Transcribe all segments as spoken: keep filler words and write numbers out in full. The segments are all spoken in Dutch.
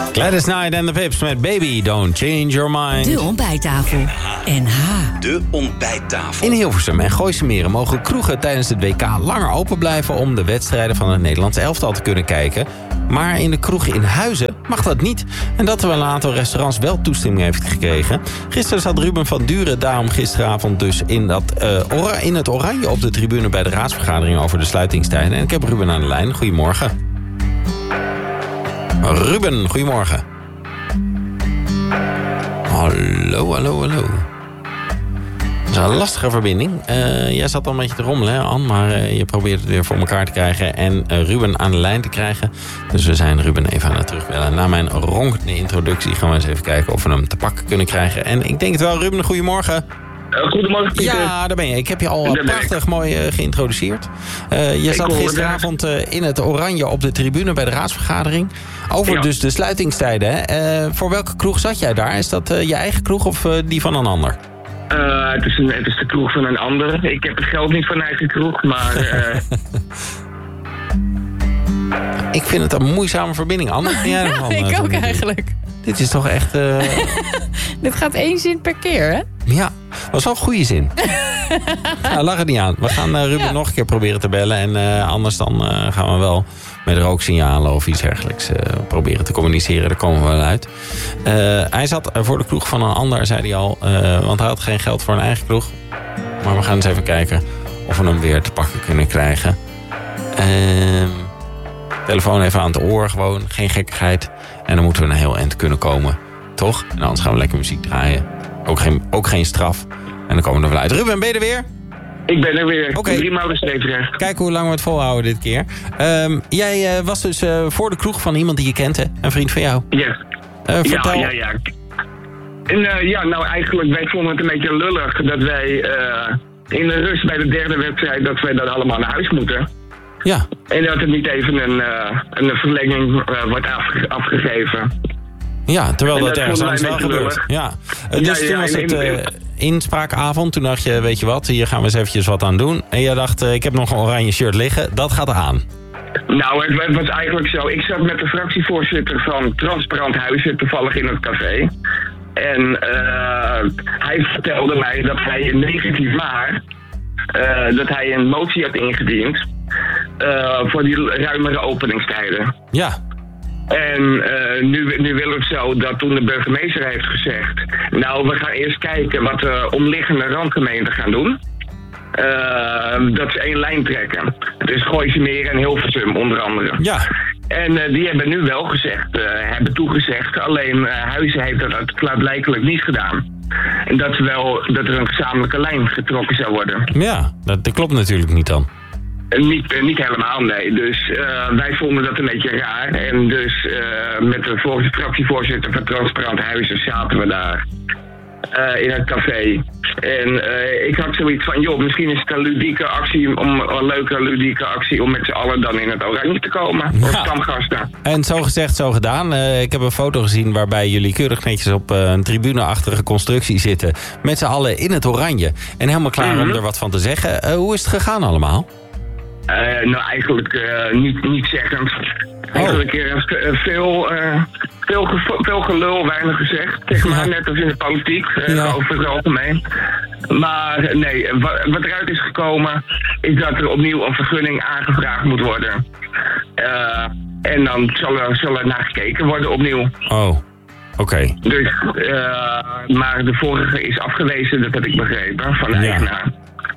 Gladys Knight en de Pips met Baby, Don't Change Your Mind. De ontbijttafel. N H. De ontbijttafel. In Hilversum en Gooise Meren mogen kroegen tijdens het W K langer open blijven om de wedstrijden van het Nederlands elftal te kunnen kijken. Maar in de kroeg in Huizen mag dat niet. En dat terwijl een aantal restaurants wel toestemming heeft gekregen. Gisteren zat Ruben van Duren daarom gisteravond dus in, dat, uh, ora- in het oranje op de tribune bij de raadsvergadering over de sluitingstijden. En ik heb Ruben aan de lijn. Goedemorgen. Ruben, goedemorgen. Hallo, hallo, hallo. Dat is een lastige verbinding. Uh, jij zat al een beetje te rommelen, hè, Ann, maar uh, je probeert het weer voor elkaar te krijgen en uh, Ruben aan de lijn te krijgen. Dus we zijn Ruben even aan het terugbellen. Na mijn ronkende introductie gaan we eens even kijken of we hem te pakken kunnen krijgen. En ik denk het wel, Ruben, goedemorgen. Uh, goedemorgen, Pieter. Ja, daar ben je. Ik heb je al uh, prachtig mooi uh, geïntroduceerd. Uh, je ik zat gisteravond uh, in het oranje op de tribune bij de raadsvergadering. Over ja. dus de sluitingstijden. Hè? Uh, voor welke kroeg zat jij daar? Is dat uh, je eigen kroeg of uh, die van een ander? Uh, het, is een, het is de kroeg van een ander. Ik heb het geld niet van een eigen kroeg, maar... Uh... ik vind het een moeizame verbinding. Anne, jij ja, ervan, ik uh, ook eigenlijk. Dit is toch echt... Uh... Dit gaat één zin per keer, hè? Ja, was wel een goede zin. Nou, lag het niet aan. We gaan uh, Ruben ja. nog een keer proberen te bellen. En uh, anders dan uh, gaan we wel met rooksignalen of iets dergelijks uh, proberen te communiceren. Daar komen we wel uit. Uh, hij zat voor de kroeg van een ander, zei hij al. Uh, want hij had geen geld voor een eigen kroeg. Maar we gaan eens even kijken of we hem weer te pakken kunnen krijgen. Uh, telefoon even aan het oor, gewoon. Geen gekkigheid. En dan moeten we een heel eind kunnen komen. Toch? En anders gaan we lekker muziek draaien. Ook geen, ook geen straf. En dan komen we er wel uit. Ruben, ben je er weer? Ik ben er weer. Okay. Drie maanden streefrecht. Kijk hoe lang we het volhouden dit keer. Um, jij uh, was dus uh, voor de kroeg van iemand die je kent, hè? Een vriend van jou. Ja. Uh, vertel. Ja, ja, ja. En uh, ja, nou eigenlijk, wij vonden het een beetje lullig dat wij uh, in de rust bij de derde wedstrijd, dat wij dan allemaal naar huis moeten. Ja. En dat er niet even een, uh, een verlenging uh, wordt afge- afgegeven. Ja, terwijl dat, dat ergens anders wel gebeurt. Ja. Uh, dus ja, toen ja, was het uh, inspraakavond. Toen dacht je, weet je wat, hier gaan we eens eventjes wat aan doen. En je dacht, uh, ik heb nog een oranje shirt liggen. Dat gaat eraan. Nou, het, het was eigenlijk zo. Ik zat met de fractievoorzitter van Transparant Huizen toevallig in het café. En uh, hij vertelde mij dat hij in negentien maart... Uh, dat hij een motie had ingediend... Uh, voor die ruimere openingstijden. Ja. En uh, nu, nu wil het zo dat toen de burgemeester heeft gezegd... nou, we gaan eerst kijken wat de omliggende randgemeenten gaan doen. Uh, dat ze één lijn trekken. Het is Gooise Meren en Hilversum onder andere. Ja. En uh, die hebben nu wel gezegd, uh, hebben toegezegd. Alleen uh, Huizen heeft dat klaarblijkelijk niet gedaan. En dat, wel, dat er een gezamenlijke lijn getrokken zou worden. Ja, dat, dat klopt natuurlijk niet dan. Niet, uh, niet helemaal, nee. Dus uh, wij vonden dat een beetje raar. En dus uh, met de voor- fractievoorzitter van Transparant Huizen zaten we daar uh, in het café. En uh, ik had zoiets van, joh, misschien is het een ludieke actie, om, een leuke ludieke actie om met z'n allen dan in het oranje te komen. Voor ja. stamgasten. En zo gezegd, zo gedaan. Uh, ik heb een foto gezien waarbij jullie keurig netjes op uh, een tribuneachtige constructie zitten. Met z'n allen in het oranje. En helemaal klaar mm-hmm. om er wat van te zeggen. Uh, hoe is het gegaan allemaal? Uh, nou, eigenlijk uh, niet, niet zeggend. Eigenlijk uh, veel, uh, veel, ge- veel gelul, weinig gezegd. Zeg maar, ja. Net als in de politiek, uh, ja. over het algemeen. Maar nee, wat, wat eruit is gekomen, is dat er opnieuw een vergunning aangevraagd moet worden. Uh, en dan zal er, zal er naar gekeken worden opnieuw. Oh, oké. Okay. Dus, uh, maar de vorige is afgewezen, dat heb ik begrepen, van de ja. eigenaar.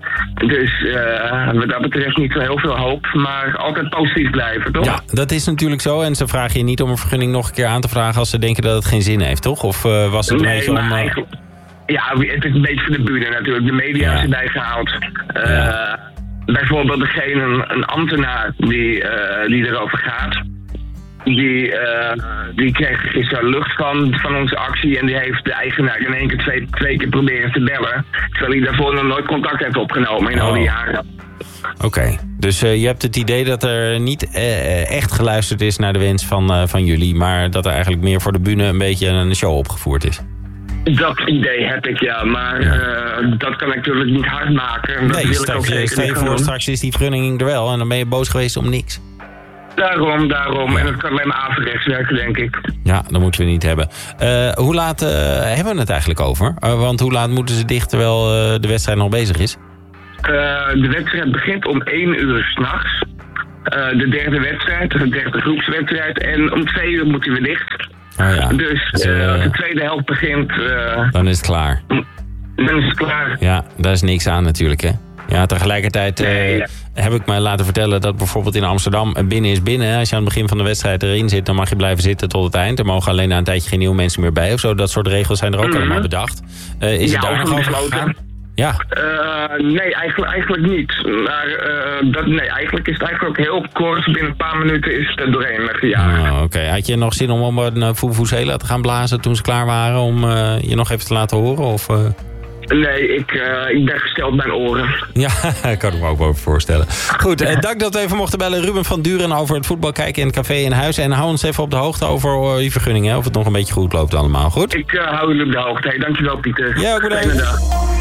Dus uh, wat dat betreft niet zo heel veel hoop, maar altijd positief blijven, toch? Ja, dat is natuurlijk zo. En ze vragen je niet om een vergunning nog een keer aan te vragen als ze denken dat het geen zin heeft, toch? Of uh, was het een nee, beetje om... Uh... Ja, het is een beetje voor de bühne natuurlijk. De media ja. is erbij gehaald. Uh, ja. Bijvoorbeeld degene, een, een ambtenaar die, uh, die erover gaat. Die, uh, die kreeg gisteren lucht van, van onze actie en die heeft de eigenaar in één keer twee, twee keer proberen te bellen. Terwijl hij daarvoor nog nooit contact heeft opgenomen in oh. al die jaren. Oké, okay. dus uh, je hebt het idee dat er niet uh, echt geluisterd is naar de wens van, uh, van jullie, maar dat er eigenlijk meer voor de bühne een beetje een show opgevoerd is. Dat idee heb ik, ja, maar uh, dat kan ik natuurlijk niet hard maken. Dat nee, wil straks, ik ook zeker stel je voor, straks is die vergunning er wel en dan ben je boos geweest om niks. Daarom, daarom. En dat kan alleen maar averechts werken, denk ik. Ja, dat moeten we niet hebben. Uh, hoe laat uh, hebben we het eigenlijk over? Uh, want hoe laat moeten ze dicht terwijl uh, de wedstrijd nog bezig is? Uh, de wedstrijd begint om één uur s'nachts. Uh, de derde wedstrijd, de derde groepswedstrijd. En om twee uur moeten we dicht. Oh ja. Dus uh, als de tweede helft begint... Uh, dan is het klaar. Dan is het klaar. Ja, daar is niks aan natuurlijk, hè? Ja, tegelijkertijd uh, nee, ja. heb ik mij laten vertellen dat bijvoorbeeld in Amsterdam binnen is binnen. Als je aan het begin van de wedstrijd erin zit, dan mag je blijven zitten tot het eind. Er mogen alleen na een tijdje geen nieuwe mensen meer bij of zo. Dat soort regels zijn er ook mm-hmm. allemaal bedacht. Uh, is ja, het daar nog over gegaan? Ja. Uh, nee, eigenlijk, eigenlijk niet. Maar uh, dat, nee, eigenlijk is het eigenlijk ook heel kort. Binnen een paar minuten is het er doorheen weggejaagd. Oh, Oké, okay. Had je nog zin om op een Vuvuzela te gaan blazen toen ze klaar waren? Om uh, je nog even te laten horen? Of... Uh... Nee, ik, uh, ik ben gesteld mijn oren. Ja, ik kan het me ook wel voorstellen. Goed, uh, dank dat we even mochten bellen. Ruben van Duren over het voetbal kijken in het café in huis. En hou ons even op de hoogte over uh, je vergunning, hè? Of het nog een beetje goed loopt allemaal. Goed? Ik uh, hou jullie op de hoogte. Hey, dankjewel, Pieter. Ja, goed.